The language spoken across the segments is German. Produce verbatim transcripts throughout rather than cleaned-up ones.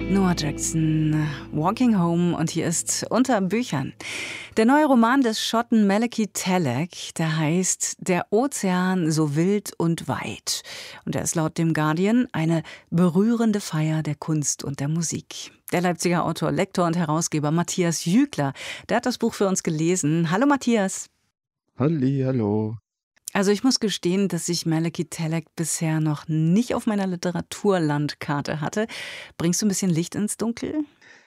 Noah Jackson, Walking Home, und hier ist Unter Büchern. Der neue Roman des Schotten Malachi Tallek, der heißt Der Ozean so wild und weit. Und er ist laut dem Guardian eine berührende Feier der Kunst und der Musik. Der Leipziger Autor, Lektor und Herausgeber Matthias Jügler, der hat das Buch für uns gelesen. Hallo Matthias. Halli, hallo. Also ich muss gestehen, dass ich Malachi Tallek bisher noch nicht auf meiner Literaturlandkarte hatte. Bringst du ein bisschen Licht ins Dunkel?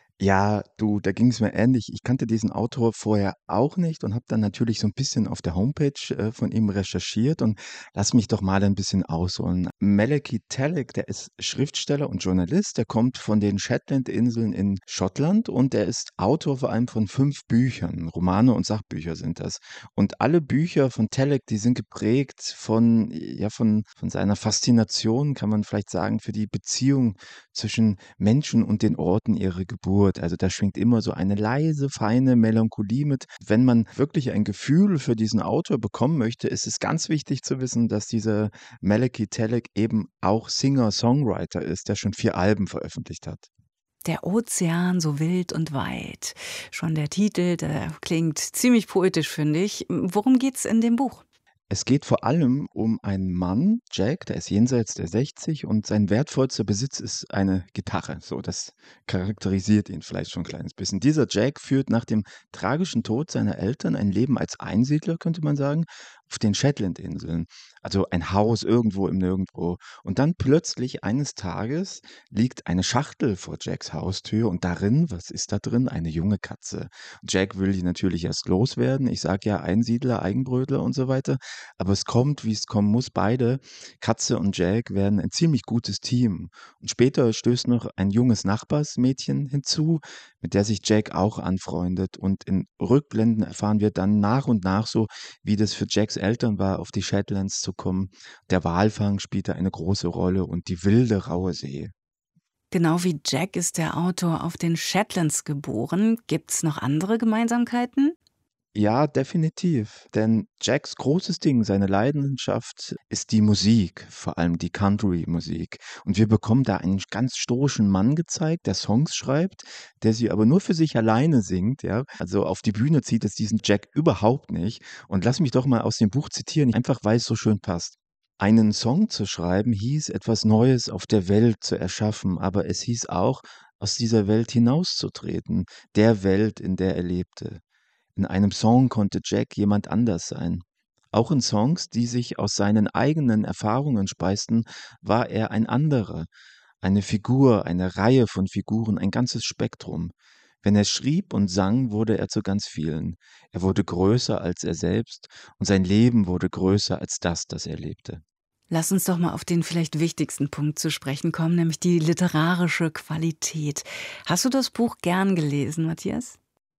Ja, du, da ging es mir ähnlich. Ich kannte diesen Autor vorher auch nicht und habe dann natürlich so ein bisschen auf der Homepage, äh, von ihm recherchiert und lass mich doch mal ein bisschen ausholen. Malachi Tallek, der ist Schriftsteller und Journalist. Der kommt von den Shetlandinseln in Schottland und er ist Autor vor allem von fünf Büchern. Romane und Sachbücher sind das. Und alle Bücher von Tallek, die sind geprägt von, ja, von von seiner Faszination, kann man vielleicht sagen, für die Beziehung zwischen Menschen und den Orten ihrer Geburt. Also da schwingt immer so eine leise, feine Melancholie mit. Wenn man wirklich ein Gefühl für diesen Autor bekommen möchte, ist es ganz wichtig zu wissen, dass dieser Malachi Tallek eben auch Singer-Songwriter ist, der schon vier Alben veröffentlicht hat. Der Ozean so wild und weit. Schon der Titel, der klingt ziemlich poetisch, finde ich. Worum geht's in dem Buch? Es geht vor allem um einen Mann, Jack, der ist jenseits der sechzig und sein wertvollster Besitz ist eine Gitarre. So, das charakterisiert ihn vielleicht schon ein kleines bisschen. Dieser Jack führt nach dem tragischen Tod seiner Eltern ein Leben als Einsiedler, könnte man sagen, auf den Shetlandinseln. Also ein Haus irgendwo im Nirgendwo. Und dann plötzlich eines Tages liegt eine Schachtel vor Jacks Haustür und darin, was ist da drin? Eine junge Katze. Jack will die natürlich erst loswerden. Ich sage ja Einsiedler, Eigenbrötler und so weiter. Aber es kommt, wie es kommen muss. Beide, Katze und Jack, werden ein ziemlich gutes Team. Und später stößt noch ein junges Nachbarsmädchen hinzu, mit der sich Jack auch anfreundet. Und in Rückblenden erfahren wir dann nach und nach so, wie das für Jacks Eltern war, auf die Shetlands zu kommen. Der Walfang spielte eine große Rolle und die wilde, raue See. Genau wie Jack ist der Autor auf den Shetlands geboren. Gibt's noch andere Gemeinsamkeiten? Ja, definitiv. Denn Jacks großes Ding, seine Leidenschaft ist die Musik, vor allem die Country-Musik. Und wir bekommen da einen ganz stoischen Mann gezeigt, der Songs schreibt, der sie aber nur für sich alleine singt, ja. Also auf die Bühne zieht es diesen Jack überhaupt nicht. Und lass mich doch mal aus dem Buch zitieren, einfach weil es so schön passt. Einen Song zu schreiben hieß, etwas Neues auf der Welt zu erschaffen, aber es hieß auch, aus dieser Welt hinauszutreten, der Welt, in der er lebte. In einem Song konnte Jack jemand anders sein. Auch in Songs, die sich aus seinen eigenen Erfahrungen speisten, war er ein anderer, eine Figur, eine Reihe von Figuren, ein ganzes Spektrum. Wenn er schrieb und sang, wurde er zu ganz vielen. Er wurde größer als er selbst und sein Leben wurde größer als das, das er lebte. Lass uns doch mal auf den vielleicht wichtigsten Punkt zu sprechen kommen, nämlich die literarische Qualität. Hast du das Buch gern gelesen, Matthias?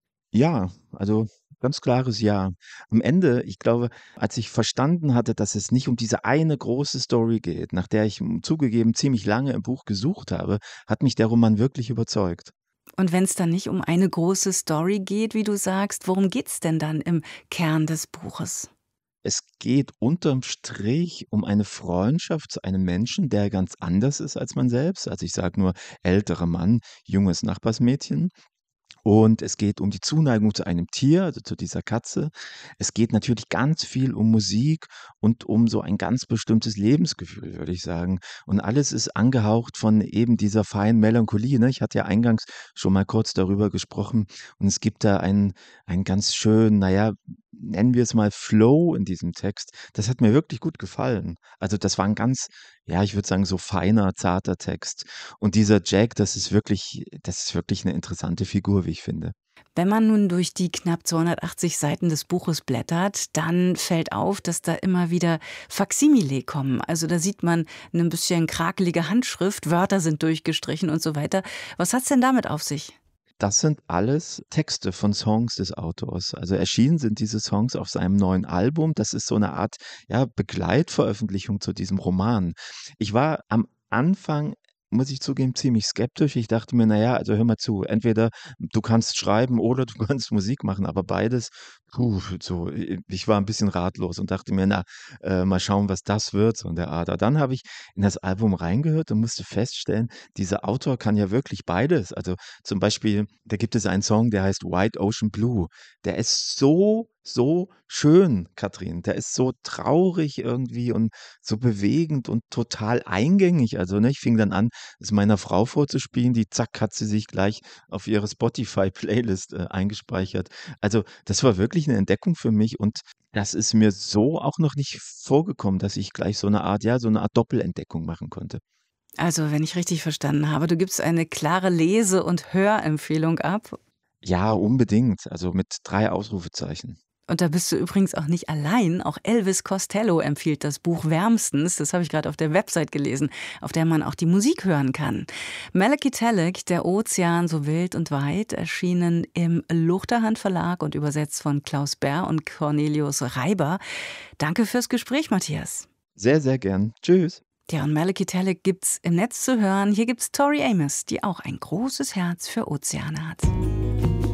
Ja, also ganz klares Ja. Am Ende, ich glaube, als ich verstanden hatte, dass es nicht um diese eine große Story geht, nach der ich hm, zugegeben ziemlich lange im Buch gesucht habe, hat mich der Roman wirklich überzeugt. Und wenn es dann nicht um eine große Story geht, wie du sagst, worum geht's denn dann im Kern des Buches? Es geht unterm Strich um eine Freundschaft zu einem Menschen, der ganz anders ist als man selbst. Also ich sage nur älterer Mann, junges Nachbarsmädchen. Und es geht um die Zuneigung zu einem Tier, also zu dieser Katze. Es geht natürlich ganz viel um Musik und um so ein ganz bestimmtes Lebensgefühl, würde ich sagen. Und alles ist angehaucht von eben dieser feinen Melancholie, ne? Ich hatte ja eingangs schon mal kurz darüber gesprochen und es gibt da einen einen ganz schönen, na ja, nennen wir es mal Flow in diesem Text. Das hat mir wirklich gut gefallen. Also, das war 'n ganz, ja, ich würde sagen, so feiner, zarter Text. Und dieser Jack, das ist wirklich das ist wirklich 'ne interessante Figur, wie ich finde. Wenn man nun durch die knapp zweihundertachtzig Seiten des Buches blättert, dann fällt auf, dass da immer wieder Faksimile kommen. Also da sieht man eine bisschen krakelige Handschrift, Wörter sind durchgestrichen und so weiter. Was hat's denn damit auf sich? Das sind alles Texte von Songs des Autors. Also, erschienen sind diese Songs auf seinem neuen Album. Das ist so 'ne Art, ja, Begleitveröffentlichung zu diesem Roman. Ich war am Anfang, muss ich zugeben, ziemlich skeptisch. Ich dachte mir: „Na ja, also hör mal zu, entweder du kannst schreiben oder du kannst Musik machen, aber beides Puh, so, i ich war ein bisschen ratlos und dachte mir: „Na, äh, mal schauen, was das wird“, so in der Art. Aber dann habe ich in das Album reingehört und musste feststellen, dieser Autor kann ja wirklich beides. Also, zum Beispiel, da gibt es einen Song, der heißt „White Ocean Blue“. Der ist so, so schön, Katrin. Der ist so traurig irgendwie und so bewegend und total eingängig. Also, ne, ich fing dann an, es meiner Frau vorzuspielen, die zack, hat sie sich gleich auf ihre Spotify-Playlist, äh, eingespeichert. Also, das war wirklich eine Entdeckung für mich und das ist mir so auch noch nicht vorgekommen, dass ich gleich so eine Art ja, so eine Art Doppelentdeckung machen konnte. Also, wenn ich richtig verstanden habe, du gibst eine klare Lese- und Hörempfehlung ab. Ja, unbedingt, also mit drei Ausrufezeichen. Und da bist du übrigens auch nicht allein. Auch Elvis Costello empfiehlt das Buch wärmstens. Das habe ich gerade auf der Website gelesen, auf der man auch die Musik hören kann. Malachi Tallek, Der Ozean so wild und weit, erschienen im Luchterhand Verlag und übersetzt von Klaus Bär und Cornelius Reiber. Danke fürs Gespräch, Matthias. Sehr, sehr gern. Tschüss. Ja, und Malachi Tallek gibt's im Netz zu hören. Hier gibt's Tori Amos, die auch ein großes Herz für Ozeane hat.